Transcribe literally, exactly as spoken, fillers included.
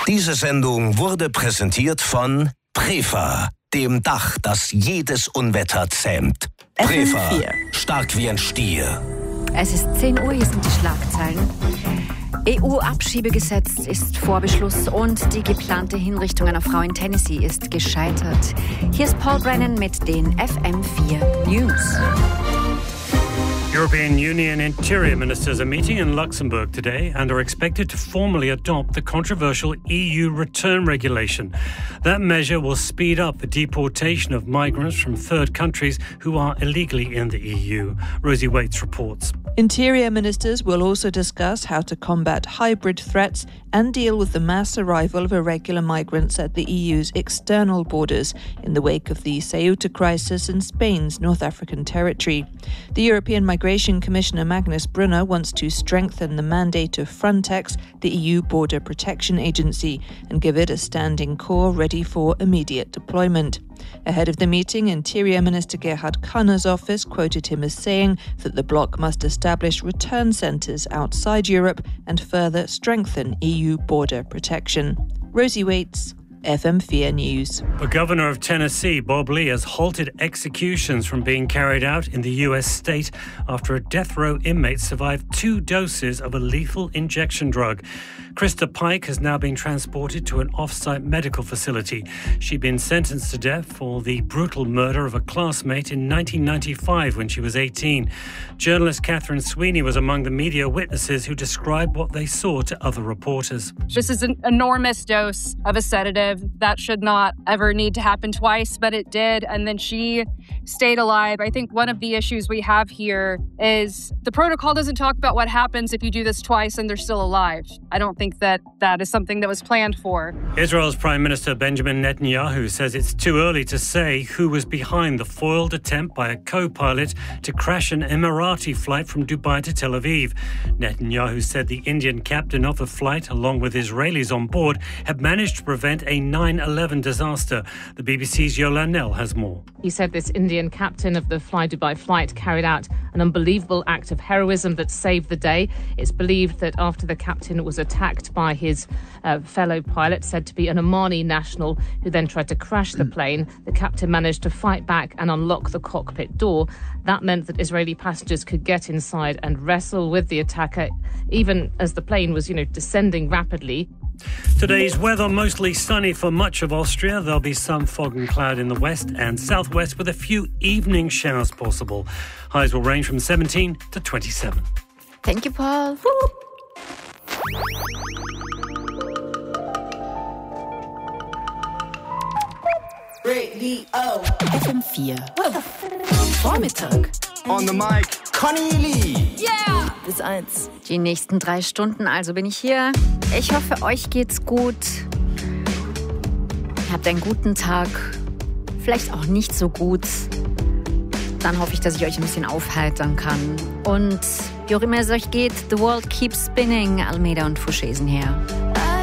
Diese Sendung wurde präsentiert von Prefa, dem Dach, das jedes Unwetter zähmt. Prefa, stark wie ein Stier. Es ist zehn Uhr, hier sind die Schlagzeilen. E U-Abschiebegesetz ist vor Beschluss und die geplante Hinrichtung einer Frau in Tennessee ist gescheitert. Hier ist Paul Brennan mit den F M vier News. European Union interior ministers are meeting in Luxembourg today and are expected to formally adopt the controversial E U return regulation. That measure will speed up the deportation of migrants from third countries who are illegally in the E U. Rosie Waits reports. Interior ministers will also discuss how to combat hybrid threats and deal with the mass arrival of irregular migrants at the E U's external borders in the wake of the Ceuta crisis in Spain's North African territory. The European Migration Commissioner Magnus Brunner wants to strengthen the mandate of Frontex, the E U Border Protection Agency, and give it a standing corps ready for immediate deployment. Ahead of the meeting, Interior Minister Gerhard Kahner's office quoted him as saying that the bloc must establish return centres outside Europe and further strengthen E U border protection. Rosie Waits, F M four News. The governor of Tennessee, Bob Lee, has halted executions from being carried out in the U S state after a death row inmate survived two doses of a lethal injection drug. Krista Pike has now been transported to an off-site medical facility. She'd been sentenced to death for the brutal murder of a classmate in nineteen ninety-five when she was eighteen. Journalist Catherine Sweeney was among the media witnesses who described what they saw to other reporters. This is an enormous dose of a sedative. That should not ever need to happen twice, but it did. And then she stayed alive. I think one of the issues we have here is the protocol doesn't talk about what happens if you do this twice and they're still alive. I don't think that that is something that was planned for. Israel's Prime Minister Benjamin Netanyahu says it's too early to say who was behind the foiled attempt by a co-pilot to crash an Emirati flight from Dubai to Tel Aviv. Netanyahu said the Indian captain of the flight, along with Israelis on board, had managed to prevent a nine eleven disaster. The B B C's Yola Nell has more. He said this Indian captain of the Fly Dubai flight carried out an unbelievable act of heroism that saved the day. It's believed that after the captain was attacked by his uh, fellow pilot, said to be an Omani national, who then tried to crash the plane, the captain managed to fight back and unlock the cockpit door. That meant that Israeli passengers could get inside and wrestle with the attacker, even as the plane was, you know, descending rapidly. Today's weather mostly sunny for much of Austria. There'll be some fog and cloud in the west and southwest with a few evening showers possible. Highs will range from seventeen to twenty-seven. Thank you, Paul. Radio F M four. Vormittag. On the mic, Conny Lee. Yeah! Bis eins. Die nächsten drei Stunden, also bin ich hier. Ich hoffe, euch geht's gut. Ihr habt einen guten Tag. Vielleicht auch nicht so gut. Dann hoffe ich, dass ich euch ein bisschen aufheitern kann. Und wie auch immer es euch geht, The World Keeps Spinning. Almeida und Fouché sind her.